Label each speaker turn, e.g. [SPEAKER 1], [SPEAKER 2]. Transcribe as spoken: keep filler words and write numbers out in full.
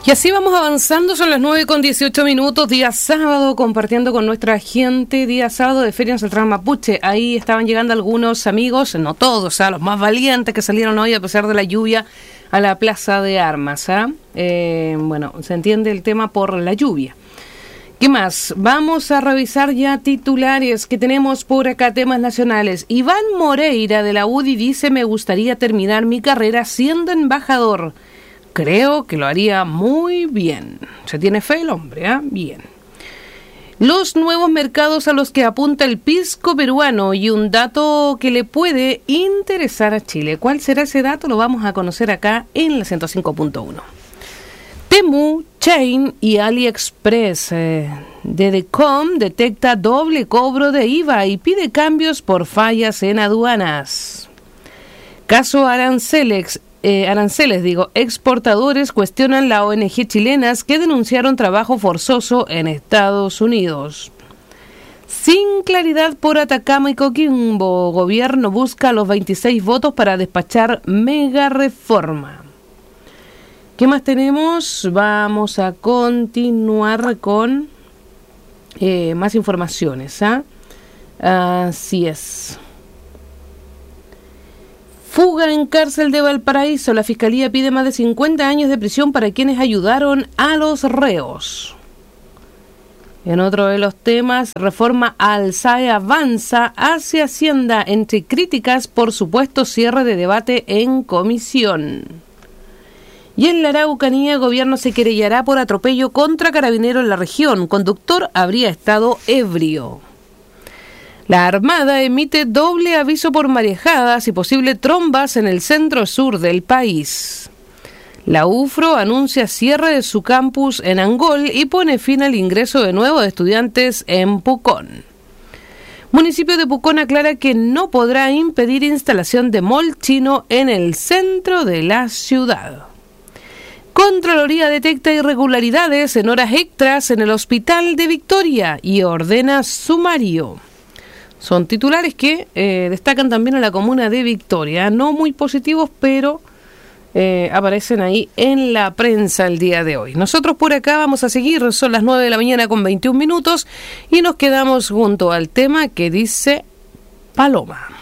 [SPEAKER 1] Y así vamos avanzando, son las nueve con dieciocho minutos, día sábado, compartiendo con nuestra gente, día sábado de Feria en Central Mapuche. Ahí estaban llegando algunos amigos, no todos, ¿eh? Los más valientes que salieron hoy a pesar de la lluvia a la Plaza de Armas. ¿eh? Eh, bueno, se entiende el tema por la lluvia. ¿Qué más? Vamos a revisar ya titulares que tenemos por acá, temas nacionales. Iván Moreira de la U D I dice: me gustaría terminar mi carrera siendo embajador. Creo que lo haría muy bien. Se tiene fe el hombre, ¿eh? Bien. Los nuevos mercados a los que apunta el pisco peruano y un dato que le puede interesar a Chile. ¿Cuál será ese dato? Lo vamos a conocer acá en la ciento cinco punto uno. Temu, Chain y AliExpress. Eh, Dedecom detecta doble cobro de I V A y pide cambios por fallas en aduanas. Caso Aranceles. Eh, aranceles, digo, exportadores cuestionan la O N G chilenas que denunciaron trabajo forzoso en Estados Unidos. Sin claridad por Atacama y Coquimbo, gobierno busca los veintiséis votos para despachar mega reforma. ¿Qué más tenemos? Vamos a continuar con eh, más informaciones. ¿eh? Así es. Fuga en cárcel de Valparaíso. La Fiscalía pide más de cincuenta años de prisión para quienes ayudaron a los reos. En otro de los temas, reforma al S A E avanza hacia Hacienda entre críticas por supuesto cierre de debate en comisión. Y en la Araucanía, el gobierno se querellará por atropello contra carabinero en la región. Conductor habría estado ebrio. La Armada emite doble aviso por marejadas y posible trombas en el centro-sur del país. La U F R O anuncia cierre de su campus en Angol y pone fin al ingreso de nuevos estudiantes en Pucón. Municipio de Pucón aclara que no podrá impedir instalación de mall chino en el centro de la ciudad. Contraloría detecta irregularidades en horas extras en el Hospital de Victoria y ordena sumario. Son titulares que eh, destacan también a la comuna de Victoria, no muy positivos, pero eh, aparecen ahí en la prensa el día de hoy. Nosotros por acá vamos a seguir, son las nueve de la mañana con veintiún minutos y nos quedamos junto al tema que dice Paloma.